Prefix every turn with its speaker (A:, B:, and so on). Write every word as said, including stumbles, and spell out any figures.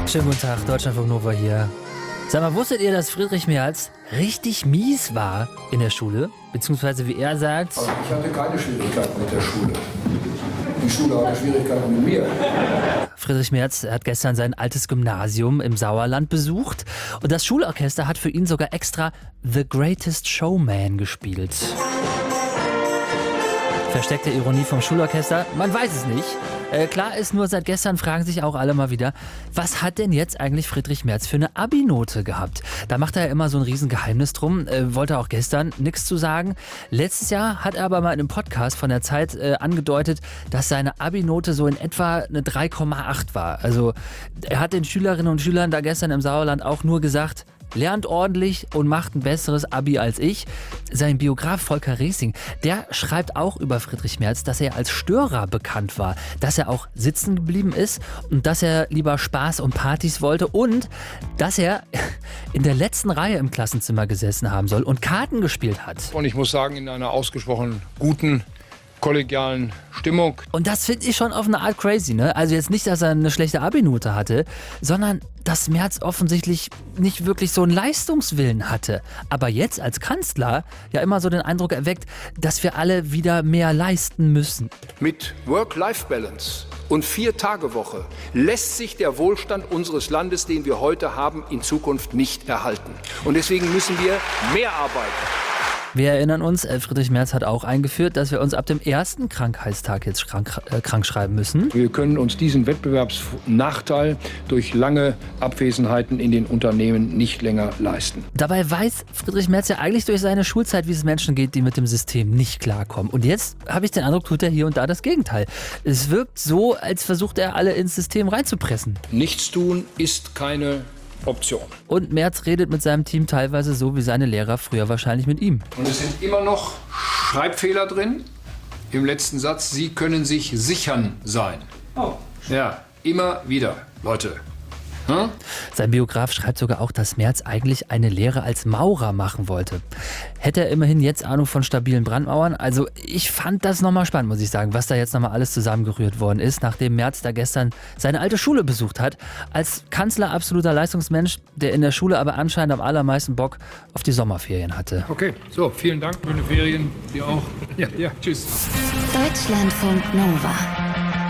A: Schönen guten Tag, Deutschlandfunk Nova hier. Sag mal, wusstet ihr, dass Friedrich Merz richtig mies war in der Schule? Beziehungsweise, wie er sagt...
B: Also ich hatte keine Schwierigkeiten mit der Schule. Die Schule hatte Schwierigkeiten mit mir.
A: Friedrich Merz hat gestern sein altes Gymnasium im Sauerland besucht. Und das Schulorchester hat für ihn sogar extra The Greatest Showman gespielt. Versteckte Ironie vom Schulorchester? Man weiß es nicht. Äh, klar ist nur, seit gestern fragen sich auch alle mal wieder, was hat denn jetzt eigentlich Friedrich Merz für eine Abi-Note gehabt? Da macht er ja immer so ein Riesengeheimnis drum, äh, wollte auch gestern nichts zu sagen. Letztes Jahr hat er aber mal in einem Podcast von der Zeit äh, angedeutet, dass seine Abi-Note so in etwa eine drei Komma acht war. Also er hat den Schülerinnen und Schülern da gestern im Sauerland auch nur gesagt, lernt ordentlich und macht ein besseres Abi als ich. Sein Biograf Volker Resing, der schreibt auch über Friedrich Merz, dass er als Störer bekannt war, dass er auch sitzen geblieben ist und dass er lieber Spaß und Partys wollte und dass er in der letzten Reihe im Klassenzimmer gesessen haben soll und Karten gespielt hat.
C: Und ich muss sagen, in einer ausgesprochen guten, kollegialen Stimmung.
A: Und das finde ich schon auf eine Art crazy, ne? Also jetzt nicht, dass er eine schlechte Abi-Note hatte, sondern dass Merz offensichtlich nicht wirklich so einen Leistungswillen hatte. Aber jetzt als Kanzler ja immer so den Eindruck erweckt, dass wir alle wieder mehr leisten müssen.
C: Mit Work-Life-Balance und Vier-Tage-Woche lässt sich der Wohlstand unseres Landes, den wir heute haben, in Zukunft nicht erhalten. Und deswegen müssen wir mehr arbeiten.
A: Wir erinnern uns, Friedrich Merz hat auch eingeführt, dass wir uns ab dem ersten Krankheitstag jetzt krank, äh, krank schreiben müssen.
C: Wir können uns diesen Wettbewerbsnachteil durch lange Abwesenheiten in den Unternehmen nicht länger leisten.
A: Dabei weiß Friedrich Merz ja eigentlich durch seine Schulzeit, wie es Menschen geht, die mit dem System nicht klarkommen. Und jetzt habe ich den Eindruck, tut er hier und da das Gegenteil. Es wirkt so, als versucht er alle ins System reinzupressen.
C: Nichtstun ist keine Option.
A: Und Merz redet mit seinem Team teilweise so, wie seine Lehrer früher wahrscheinlich mit ihm.
C: Und es sind immer noch Schreibfehler drin. Im letzten Satz, Sie können sich sichern sein. Oh. Ja, immer wieder, Leute. Hm?
A: Sein Biograf schreibt sogar auch, dass Merz eigentlich eine Lehre als Maurer machen wollte. Hätte er immerhin jetzt Ahnung von stabilen Brandmauern? Also ich fand das nochmal spannend, muss ich sagen, was da jetzt nochmal alles zusammengerührt worden ist, nachdem Merz da gestern seine alte Schule besucht hat. Als Kanzler absoluter Leistungsmensch, der in der Schule aber anscheinend am allermeisten Bock auf die Sommerferien hatte.
C: Okay, so, vielen Dank. Schöne Ferien. Dir auch. Ja, ja, tschüss.
D: Deutschlandfunk Nova.